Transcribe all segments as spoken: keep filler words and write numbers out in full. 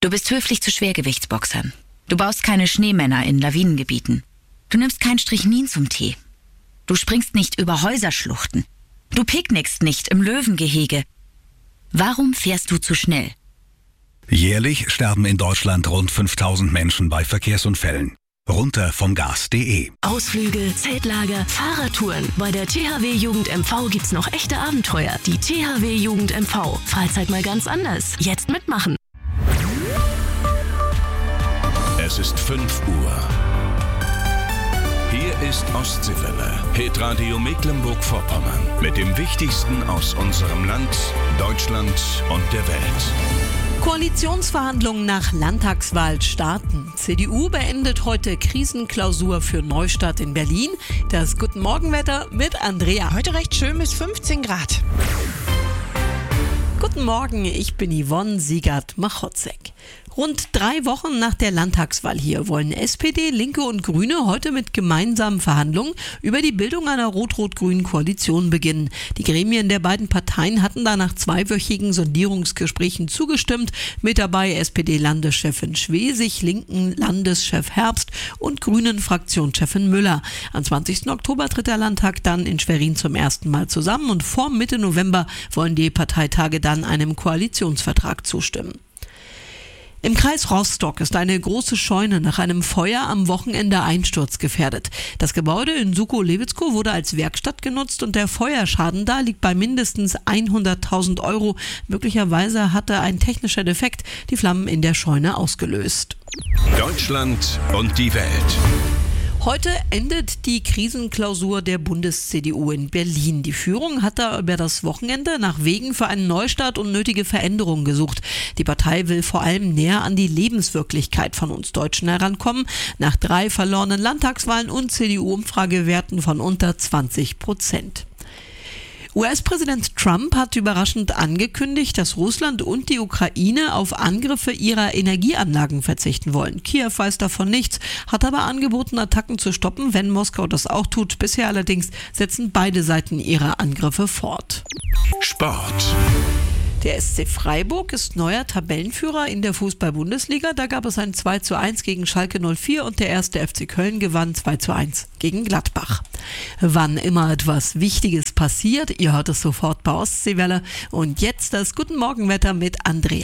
Du bist höflich zu Schwergewichtsboxern. Du baust keine Schneemänner in Lawinengebieten. Du nimmst kein Strychnin zum Tee. Du springst nicht über Häuserschluchten. Du picknickst nicht im Löwengehege. Warum fährst du zu schnell? Jährlich sterben in Deutschland rund fünftausend Menschen bei Verkehrsunfällen. Runter vom Gas punkt de. Ausflüge, Zeltlager, Fahrradtouren. Bei der T H W Jugend M V gibt's noch echte Abenteuer. Die T H W Jugend M V. Freizeit mal ganz anders. Jetzt mitmachen. Es ist fünf Uhr. Hier ist Ostseewelle, Hitradio Mecklenburg-Vorpommern. Mit dem Wichtigsten aus unserem Land, Deutschland und der Welt. Koalitionsverhandlungen nach Landtagswahl starten. C D U beendet heute Krisenklausur für Neustadt in Berlin. Das Guten Morgenwetter mit Andrea. Heute recht schön bis fünfzehn Grad. Guten Morgen, ich bin Yvonne Siegert-Machotzek. Rund drei Wochen nach der Landtagswahl hier wollen S P D, Linke und Grüne heute mit gemeinsamen Verhandlungen über die Bildung einer rot-rot-grünen Koalition beginnen. Die Gremien der beiden Parteien hatten da nach zweiwöchigen Sondierungsgesprächen zugestimmt. Mit dabei S P D-Landeschefin Schwesig, Linken Landeschef Herbst und Grünen-Fraktionschefin Müller. Am zwanzigsten Oktober tritt der Landtag dann in Schwerin zum ersten Mal zusammen und vor Mitte November wollen die Parteitage dann einem Koalitionsvertrag zustimmen. Im Kreis Rostock ist eine große Scheune nach einem Feuer am Wochenende einsturzgefährdet. Das Gebäude in Sukow-Lewitzkow wurde als Werkstatt genutzt und der Feuerschaden da liegt bei mindestens hunderttausend Euro. Möglicherweise hatte ein technischer Defekt die Flammen in der Scheune ausgelöst. Deutschland und die Welt. Heute endet die Krisenklausur der Bundes-C D U in Berlin. Die Führung hat da über das Wochenende nach Wegen für einen Neustart und nötige Veränderungen gesucht. Die Partei will vor allem näher an die Lebenswirklichkeit von uns Deutschen herankommen. Nach drei verlorenen Landtagswahlen und C D U-Umfragewerten von unter zwanzig Prozent. U S-Präsident Trump hat überraschend angekündigt, dass Russland und die Ukraine auf Angriffe ihrer Energieanlagen verzichten wollen. Kiew weiß davon nichts, hat aber angeboten, Attacken zu stoppen, wenn Moskau das auch tut. Bisher allerdings setzen beide Seiten ihre Angriffe fort. Sport. Der S C Freiburg ist neuer Tabellenführer in der Fußball-Bundesliga. Da gab es ein zwei zu eins gegen Schalke null vier und der erste F C Köln gewann zwei zu eins gegen Gladbach. Wann immer etwas Wichtiges passiert, ihr hört es sofort bei Ostseewelle. Und jetzt das Guten Morgenwetter mit Andrea.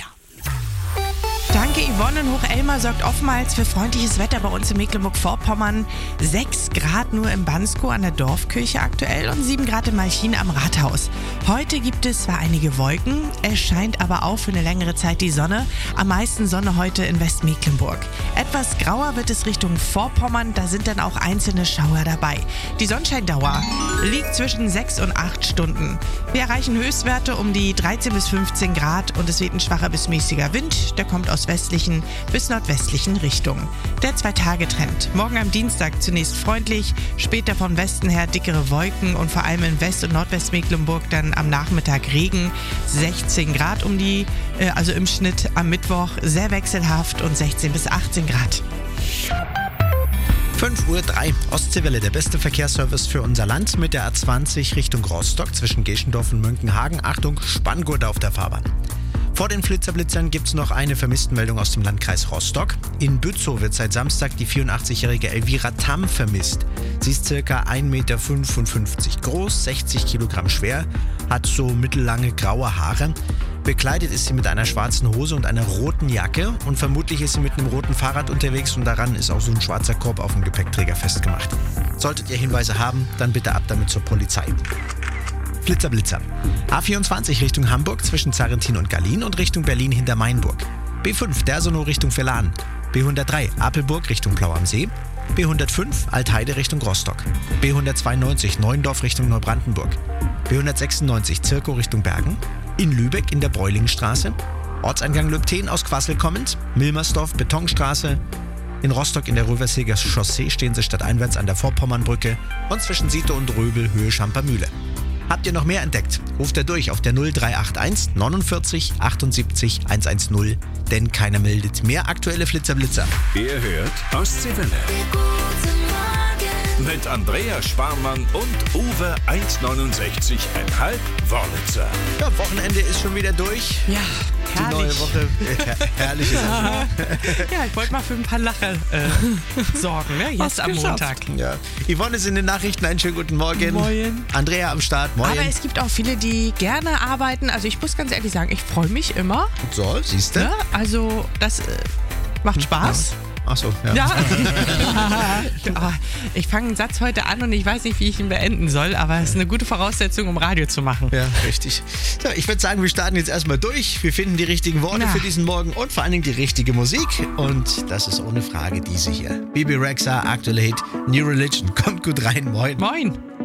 Danke Yvonne. Hochelmar sorgt oftmals für freundliches Wetter bei uns in Mecklenburg-Vorpommern. sechs Grad nur im Banskow an der Dorfkirche aktuell und sieben Grad in Malchin am Rathaus. Heute gibt es zwar einige Wolken, es scheint aber auch für eine längere Zeit die Sonne. Am meisten Sonne heute in Westmecklenburg. Etwas grauer wird es Richtung Vorpommern, da sind dann auch einzelne Schauer dabei. Die Sonnenscheindauer liegt zwischen sechs und acht Stunden. Wir erreichen Höchstwerte um die dreizehn bis fünfzehn Grad und es weht ein schwacher bis mäßiger Wind, der kommt aus westlichen bis nordwestlichen Richtungen. Der Zwei-Tage-Trend. Morgen am Dienstag zunächst freundlich, später von Westen her dickere Wolken und vor allem in West- und Nordwestmecklenburg dann am Nachmittag Regen. sechzehn Grad um die, äh, also im Schnitt am Mittwoch, sehr wechselhaft und sechzehn bis achtzehn Grad. fünf Uhr drei, Ostseewelle, der beste Verkehrsservice für unser Land mit der A zwanzig Richtung Rostock zwischen Geschendorf und Münkenhagen. Achtung, Spanngurte auf der Fahrbahn. Vor den Flitzerblitzern gibt es noch eine Vermisstenmeldung aus dem Landkreis Rostock. In Bützow wird seit Samstag die vierundachtzigjährige Elvira Tamm vermisst. Sie ist ca. ein Meter fünfundfünfzig groß, sechzig Kilogramm schwer, hat so mittellange graue Haare. Bekleidet ist sie mit einer schwarzen Hose und einer roten Jacke und vermutlich ist sie mit einem roten Fahrrad unterwegs und daran ist auch so ein schwarzer Korb auf dem Gepäckträger festgemacht. Solltet ihr Hinweise haben, dann bitte ab damit zur Polizei. Flitzer, Blitzer. A vierundzwanzig Richtung Hamburg zwischen Zarrentin und Gallien und Richtung Berlin hinter Mainburg. B fünf Dersonow Richtung Verlan. B hundertdrei Apelburg Richtung Plau am See. B hundertfünf Altheide Richtung Rostock. B hundertzweiundneunzig Neuendorf Richtung Neubrandenburg. B hundertsechsundneunzig Zirkow Richtung Bergen. In Lübeck in der Bräulingstraße. Ortseingang Lübten aus Quassel kommend. Milmersdorf Betonstraße. In Rostock in der Röverseger Chaussee stehen sie stadteinwärts an der Vorpommernbrücke und zwischen Sietow und Röbel Höhe Schampermühle. Habt ihr noch mehr entdeckt? Ruft er durch auf der null drei acht eins neunundvierzig achtundsiebzig hundertzehn, denn keiner meldet mehr aktuelle Flitzerblitzer. Ihr hört Ostseewelle. Guten Morgen. Mit Andrea Sparmann und Uwe eins neunundsechzig Komma fünf Wörlitzer. Ja, Wochenende ist schon wieder durch. Ja, Die herrlich. neue Woche. Her herrliche Sache. Ja, ich wollte mal für ein paar Lacher äh, sorgen, ne? Jetzt am geschafft. Montag. Ja. Yvonne ist in den Nachrichten. Einen schönen guten Morgen. Moin. Andrea am Start. Moin. Aber es gibt auch viele, die gerne arbeiten. Also ich muss ganz ehrlich sagen, ich freue mich immer. So, siehst du? Ne? Also das äh, macht Spaß. Ach so, ja. Ja. Ja, ich fange einen Satz heute an und ich weiß nicht, wie ich ihn beenden soll, aber es ist eine gute Voraussetzung, um Radio zu machen. Ja, richtig. So, ich würde sagen, wir starten jetzt erstmal durch. Wir finden die richtigen Worte Na. für diesen Morgen und vor allen Dingen die richtige Musik. Und das ist ohne Frage diese hier. Bebe Rexha, aktuelle Hit New Religion. Kommt gut rein. Moin. Moin.